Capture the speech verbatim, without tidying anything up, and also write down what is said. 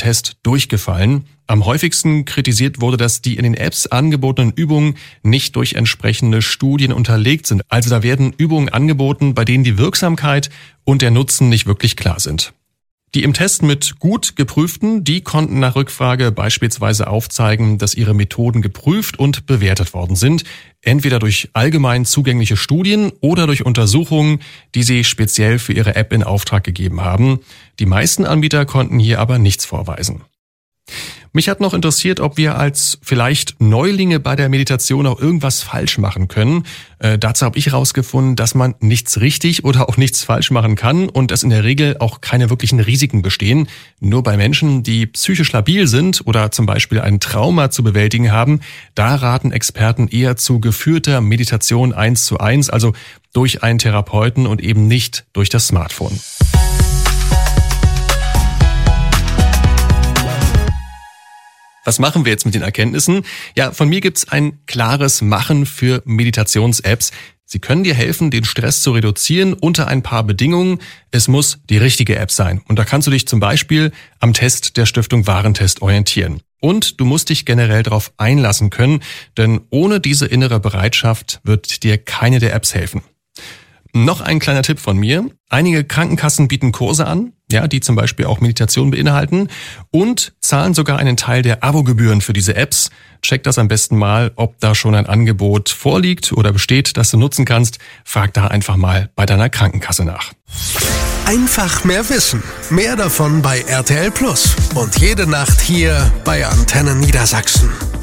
Test durchgefallen. Am häufigsten kritisiert wurde, dass die in den Apps angebotenen Übungen nicht durch entsprechende Studien unterlegt sind. Also da werden Übungen angeboten, bei denen die Wirksamkeit und der Nutzen nicht wirklich klar sind. Die im Test mit gut geprüften, die konnten nach Rückfrage beispielsweise aufzeigen, dass ihre Methoden geprüft und bewertet worden sind, entweder durch allgemein zugängliche Studien oder durch Untersuchungen, die sie speziell für ihre App in Auftrag gegeben haben. Die meisten Anbieter konnten hier aber nichts vorweisen. Mich hat noch interessiert, ob wir als vielleicht Neulinge bei der Meditation auch irgendwas falsch machen können. Äh, dazu habe ich herausgefunden, dass man nichts richtig oder auch nichts falsch machen kann und dass in der Regel auch keine wirklichen Risiken bestehen. Nur bei Menschen, die psychisch labil sind oder zum Beispiel ein Trauma zu bewältigen haben, da raten Experten eher zu geführter Meditation eins zu eins, also durch einen Therapeuten und eben nicht durch das Smartphone. Was machen wir jetzt mit den Erkenntnissen? Ja, von mir gibt's ein klares Machen für Meditations-Apps. Sie können dir helfen, den Stress zu reduzieren unter ein paar Bedingungen. Es muss die richtige App sein. Und da kannst du dich zum Beispiel am Test der Stiftung Warentest orientieren. Und du musst dich generell darauf einlassen können, denn ohne diese innere Bereitschaft wird dir keine der Apps helfen. Noch ein kleiner Tipp von mir. Einige Krankenkassen bieten Kurse an, ja, die zum Beispiel auch Meditation beinhalten und zahlen sogar einen Teil der Abogebühren für diese Apps. Check das am besten mal, ob da schon ein Angebot vorliegt oder besteht, das du nutzen kannst. Frag da einfach mal bei deiner Krankenkasse nach. Einfach mehr wissen. Mehr davon bei R T L Plus. Und jede Nacht hier bei Antenne Niedersachsen.